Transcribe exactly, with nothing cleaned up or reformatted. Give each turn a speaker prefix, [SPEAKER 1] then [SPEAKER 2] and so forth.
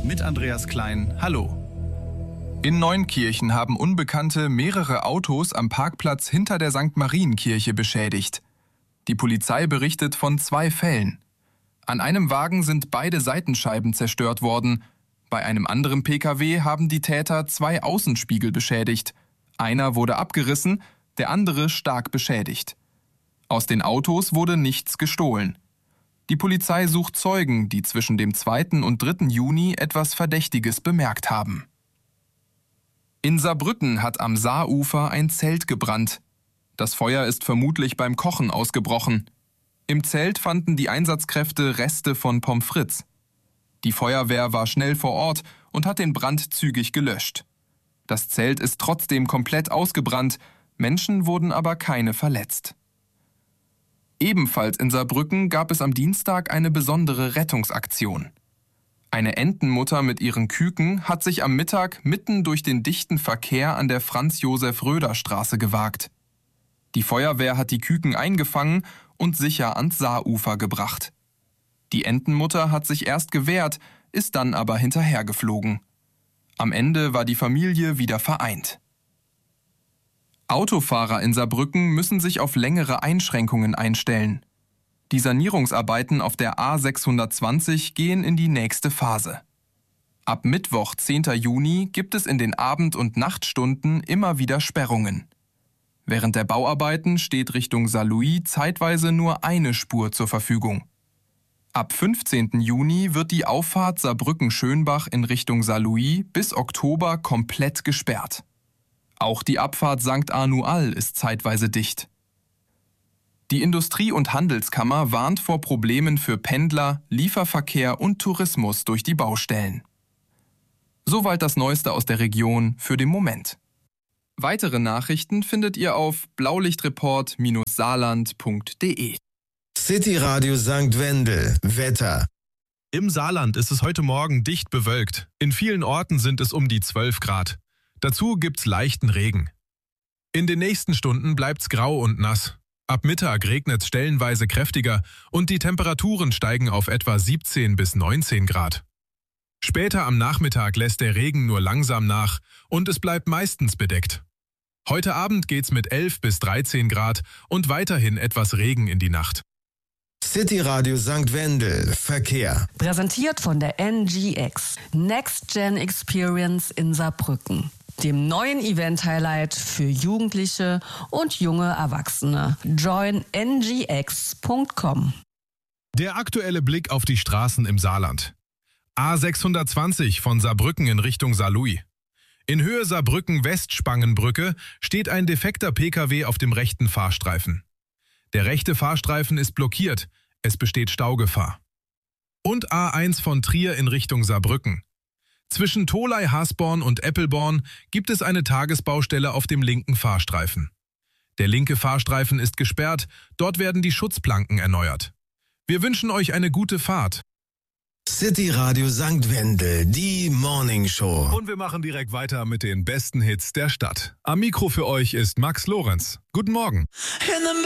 [SPEAKER 1] mit Andreas Klein. Hallo.
[SPEAKER 2] In Neunkirchen haben Unbekannte mehrere Autos am Parkplatz hinter der Sankt Marienkirche beschädigt. Die Polizei berichtet von zwei Fällen. An einem Wagen sind beide Seitenscheiben zerstört worden. Bei einem anderen Pkw haben die Täter zwei Außenspiegel beschädigt. Einer wurde abgerissen, der andere stark beschädigt. Aus den Autos wurde nichts gestohlen. Die Polizei sucht Zeugen, die zwischen dem zweiten und dritten Juni etwas Verdächtiges bemerkt haben. In Saarbrücken hat am Saarufer ein Zelt gebrannt. Das Feuer ist vermutlich beim Kochen ausgebrochen. Im Zelt fanden die Einsatzkräfte Reste von Pommes frites. Die Feuerwehr war schnell vor Ort und hat den Brand zügig gelöscht. Das Zelt ist trotzdem komplett ausgebrannt, Menschen wurden aber keine verletzt. Ebenfalls in Saarbrücken gab es am Dienstag eine besondere Rettungsaktion. Eine Entenmutter mit ihren Küken hat sich am Mittag mitten durch den dichten Verkehr an der Franz-Josef-Röder-Straße gewagt. Die Feuerwehr hat die Küken eingefangen und sicher ans Saarufer gebracht. Die Entenmutter hat sich erst gewehrt, ist dann aber hinterhergeflogen. Am Ende war die Familie wieder vereint. Autofahrer in Saarbrücken müssen sich auf längere Einschränkungen einstellen. Die Sanierungsarbeiten auf der A sechshundertzwanzig gehen in die nächste Phase. Ab Mittwoch, zehnten Juni, gibt es in den Abend- und Nachtstunden immer wieder Sperrungen. Während der Bauarbeiten steht Richtung Saarlouis zeitweise nur eine Spur zur Verfügung. Ab fünfzehnten Juni wird die Auffahrt Saarbrücken-Schönbach in Richtung Saarlouis bis Oktober komplett gesperrt. Auch die Abfahrt Sankt Arnual ist zeitweise dicht. Die Industrie- und Handelskammer warnt vor Problemen für Pendler, Lieferverkehr und Tourismus durch die Baustellen. Soweit das Neueste aus der Region für den Moment. Weitere Nachrichten findet ihr auf blaulichtreport Bindestrich saarland Punkt de.
[SPEAKER 3] City Radio Sankt Wendel. Wetter.
[SPEAKER 4] Im Saarland ist es heute Morgen dicht bewölkt. In vielen Orten sind es um die zwölf Grad. Dazu gibt's leichten Regen. In den nächsten Stunden bleibt's grau und nass. Ab Mittag regnet's stellenweise kräftiger und die Temperaturen steigen auf etwa siebzehn bis neunzehn Grad. Später am Nachmittag lässt der Regen nur langsam nach und es bleibt meistens bedeckt. Heute Abend geht's mit elf bis dreizehn Grad und weiterhin etwas Regen in die Nacht.
[SPEAKER 3] City Radio Sankt Wendel. Verkehr.
[SPEAKER 5] Präsentiert von der N G X. Next Gen Experience in Saarbrücken. Dem neuen Event-Highlight für Jugendliche und junge Erwachsene. join n g x punkt com.
[SPEAKER 4] Der aktuelle Blick auf die Straßen im Saarland. A sechshundertzwanzig von Saarbrücken in Richtung Saarlouis. In Höhe Saarbrücken-West-Spangenbrücke steht ein defekter Pkw auf dem rechten Fahrstreifen. Der rechte Fahrstreifen ist blockiert, es besteht Staugefahr. Und A eins von Trier in Richtung Saarbrücken. Zwischen Tholey-Hasborn und Eppelborn gibt es eine Tagesbaustelle auf dem linken Fahrstreifen. Der linke Fahrstreifen ist gesperrt, dort werden die Schutzplanken erneuert. Wir wünschen euch eine gute Fahrt.
[SPEAKER 3] City Radio Sankt Wendel, die Morning Show.
[SPEAKER 4] Und wir machen direkt weiter mit den besten Hits der Stadt. Am Mikro für euch ist Max Lorenz. Guten Morgen.